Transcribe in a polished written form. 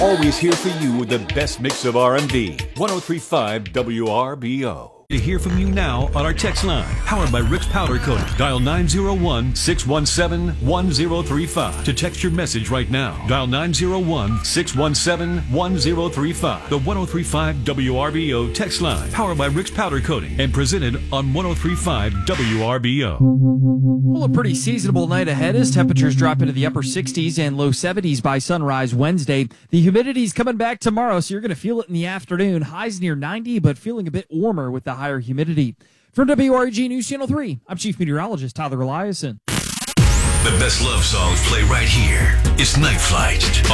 Always here for you with the best mix of R&B. 103.5 WRBO. To hear from you now on our text line, powered by Rick's Powder Coating. Dial 901-617-1035 to text your message right now. Dial 901-617-1035. The 103.5 WRBO text line, powered by Rick's Powder Coating, and presented on 103.5 WRBO. Well, a pretty seasonable night ahead as temperatures drop into the upper 60s and low 70s by sunrise Wednesday. The humidity's coming back tomorrow, so you're going to feel it in the afternoon. Highs near 90, but feeling a bit warmer with the higher humidity. From WREG News Channel 3, I'm Chief Meteorologist Tyler Eliason. The best love songs play right here. It's Night Flight.